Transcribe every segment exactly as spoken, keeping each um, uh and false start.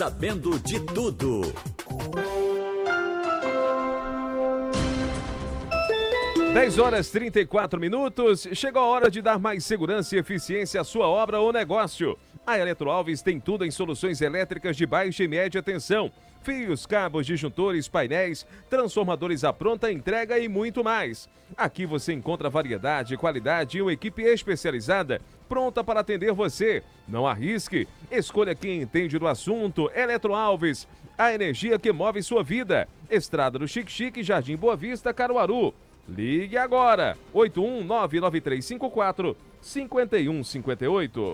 Sabendo de tudo. dez horas e trinta e quatro minutos. Chegou a hora de dar mais segurança e eficiência à sua obra ou negócio. A Eletroalves tem tudo em soluções elétricas de baixa e média tensão. Fios, cabos, disjuntores, painéis, transformadores à pronta entrega e muito mais. Aqui você encontra variedade, qualidade e uma equipe especializada pronta para atender você. Não arrisque. Escolha quem entende do assunto. Eletroalves, a energia que move sua vida. Estrada do Xique-Xique, Jardim Boa Vista, Caruaru. Ligue agora, oito um nove nove três cinco quatro cinco um cinco oito.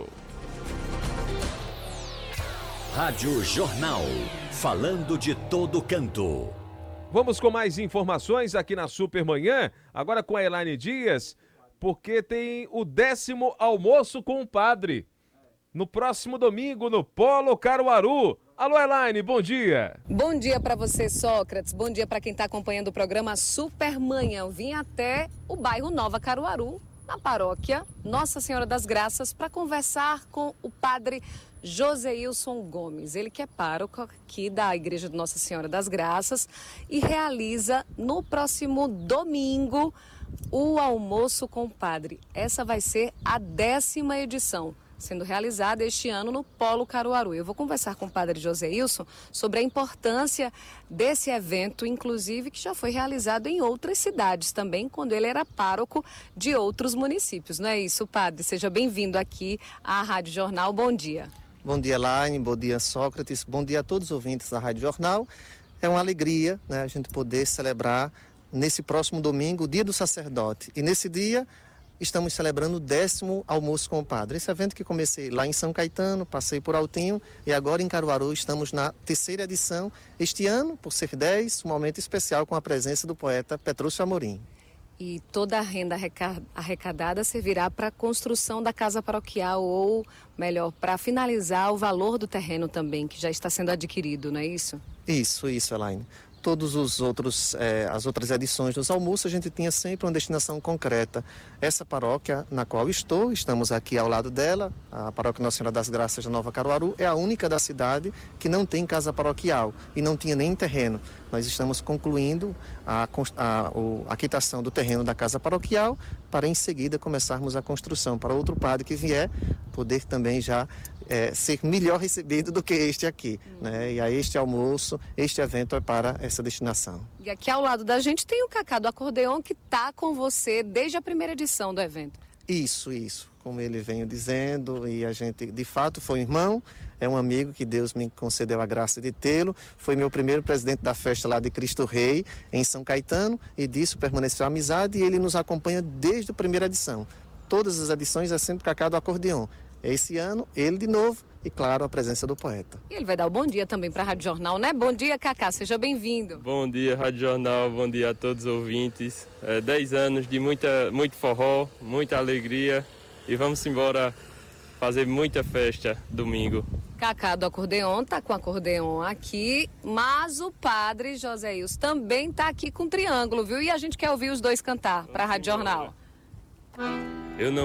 Rádio Jornal, falando de todo canto. Vamos com mais informações aqui na Supermanhã, agora com a Elaine Dias, porque tem o décimo almoço com o padre, no próximo domingo no Polo Caruaru. Alô, Elaine, bom dia. Bom dia para você, Sócrates. Bom dia para quem está acompanhando o programa Supermanhã. Eu vim até o bairro Nova Caruaru, na paróquia Nossa Senhora das Graças, para conversar com o padre Joseilson Gomes. Ele que é pároco aqui da Igreja de Nossa Senhora das Graças e realiza no próximo domingo o almoço com o padre. Essa vai ser a décima edição, sendo realizada este ano no Polo Caruaru. Eu vou conversar com o padre Joseilson sobre a importância desse evento, inclusive que já foi realizado em outras cidades também, quando ele era pároco de outros municípios. Não é isso, padre? Seja bem-vindo aqui à Rádio Jornal. Bom dia. Bom dia, Elaine. Bom dia, Sócrates. Bom dia a todos os ouvintes da Rádio Jornal. É uma alegria, né, a gente poder celebrar nesse próximo domingo o Dia do Sacerdote. E nesse dia estamos celebrando o décimo almoço com o padre. Esse evento que comecei lá em São Caetano, passei por Altinho e agora em Caruaru estamos na terceira edição. Este ano, por ser dez, um momento especial com a presença do poeta Petrúcio Amorim. E toda a renda arrecadada servirá para a construção da casa paroquial, ou melhor, para finalizar o valor do terreno também, que já está sendo adquirido, não é isso? Isso, isso, Elaine. Todos os outros, eh, as outras edições dos almoços, a gente tinha sempre uma destinação concreta. Essa paróquia na qual estou, estamos aqui ao lado dela, a paróquia Nossa Senhora das Graças de Nova Caruaru, é a única da cidade que não tem casa paroquial e não tinha nem terreno. Nós estamos concluindo a, a, a quitação do terreno da casa paroquial para em seguida começarmos a construção para outro padre que vier poder também já É, ser melhor recebido do que este aqui, hum. né? E aí este almoço, este evento é para essa destinação. E aqui ao lado da gente tem o Cacá do Acordeon, que está com você desde a primeira edição do evento. Isso, isso. Como ele veio dizendo, e a gente de fato foi irmão, é um amigo que Deus me concedeu a graça de tê-lo. Foi meu primeiro presidente da festa lá de Cristo Rei, em São Caetano, e disso permaneceu a amizade e ele nos acompanha desde a primeira edição. Todas as edições é sempre Cacá do Acordeon. Esse ano, ele de novo e, claro, a presença do poeta. E ele vai dar o bom dia também para a Rádio Jornal, né? Bom dia, Cacá, seja bem-vindo. Bom dia, Rádio Jornal, bom dia a todos os ouvintes. É, dez anos de muita, muito forró, muita alegria e vamos embora fazer muita festa domingo. Cacá do Acordeon tá com o acordeon aqui, mas o padre Joseilson também tá aqui com o triângulo, viu? E a gente quer ouvir os dois cantar para a Rádio Jornal. Eu não